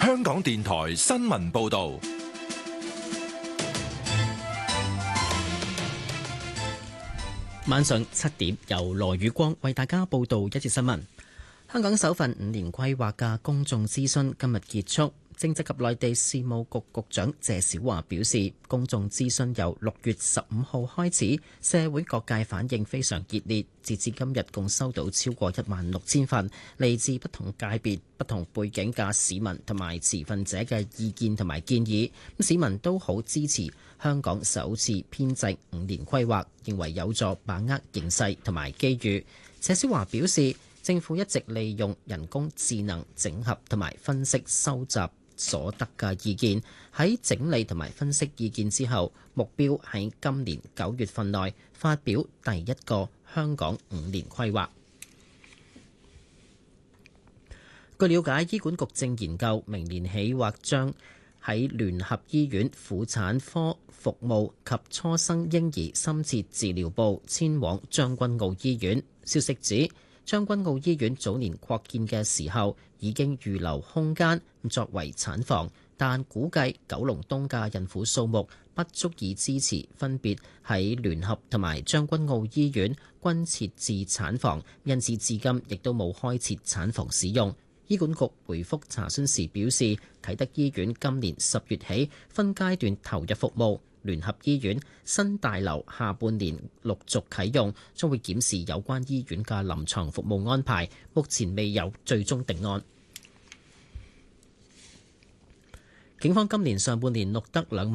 香港電台新聞報道。 晚上7點，由羅宇光為大家報道一節新聞。香港首份5年規劃嘅公眾諮詢今日結束。政制及內地事務局局長謝小華表示，公眾諮詢由6月15號開始，社會各界反應非常熱烈。截至今日，共收到超過16000份嚟自不同界別、不同背景嘅市民同埋持份者嘅意見同埋建議。市民都好支持香港首次編制5年規劃，認為有助把握形勢同埋機遇。謝小華表示，政府一直利用人工智能整合同埋分析收集所得嘅意見，喺整理同埋分析意見之後，目標喺今年9月份內發表第一個香港5年規劃。據了解，醫管局正研究明年起或將喺聯合醫院婦產科服務及初生嬰兒深切治療部遷往將軍澳醫院。消息指，將軍澳醫院早年擴建嘅時候已經預留空間作為產房，但估計九龍東嘅孕婦數目不足以支持分別喺聯合同埋將軍澳醫院均設置產房，因此至今亦都冇開設產房使用。醫管局回覆查詢時表示，啟德醫院今年10月起分階段投入服務，聯合醫院新大樓下半年陸續啟用，將會檢視有關醫院嘅臨床服務安排，目前未有最終定案。警方今年上半年錄得2萬